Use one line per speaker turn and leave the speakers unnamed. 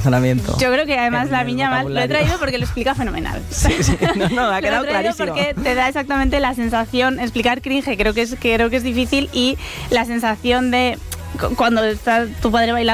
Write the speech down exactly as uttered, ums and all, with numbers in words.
razonamiento.
Yo creo que además la Miña Mal lo he traído porque lo explica fenomenal.
Sí, sí, no, no, ha quedado
lo he traído
clarísimo.
porque te da exactamente la sensación, explicar cringe creo que es, creo que es difícil, y la sensación de cuando está tu padre bailando